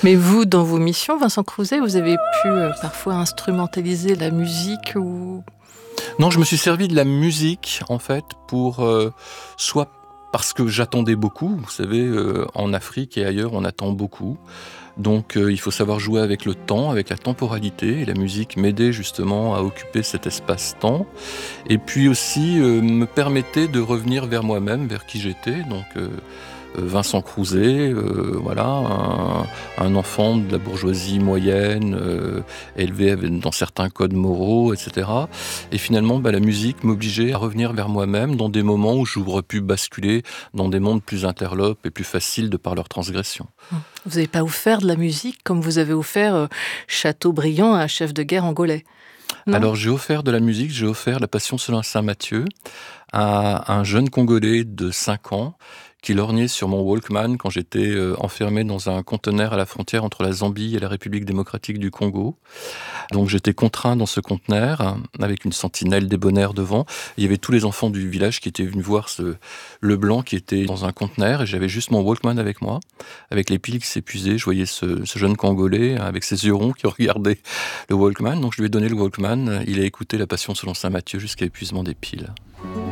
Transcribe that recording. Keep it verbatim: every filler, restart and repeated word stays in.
Mais vous, dans vos missions, Vincent Crouzet, vous avez pu euh, parfois instrumentaliser la musique ou... Non, je me suis servi de la musique, en fait, pour euh, soit parce que j'attendais beaucoup. Vous savez, euh, en Afrique et ailleurs, on attend beaucoup. Donc, euh, il faut savoir jouer avec le temps, avec la temporalité. Et la musique m'aidait justement à occuper cet espace-temps. Et puis aussi, euh, me permettait de revenir vers moi-même, vers qui j'étais. Donc, euh, Vincent Crouzet, euh, voilà, un, un enfant de la bourgeoisie moyenne, euh, élevé dans certains codes moraux, et cetera. Et finalement, bah, la musique m'obligeait à revenir vers moi-même dans des moments où j'aurais pu basculer dans des mondes plus interlopes et plus faciles de par leur transgression. Vous n'avez pas offert de la musique comme vous avez offert euh, Chateaubriand à un chef de guerre angolais? Non. Alors j'ai offert de la musique, j'ai offert La Passion selon saint Matthieu à un jeune Congolais de cinq ans qui lorgnait sur mon Walkman quand j'étais euh, enfermé dans un conteneur à la frontière entre la Zambie et la République démocratique du Congo. Donc j'étais contraint dans ce conteneur avec une sentinelle débonnaire devant. Il y avait tous les enfants du village qui étaient venus voir ce le blanc qui était dans un conteneur et j'avais juste mon Walkman avec moi, avec les piles qui s'épuisaient. Je voyais ce, ce jeune Congolais avec ses yeux ronds qui regardait le Walkman. Donc je lui ai donné le Walkman. Il a écouté La Passion selon saint Matthieu jusqu'à épuisement des piles.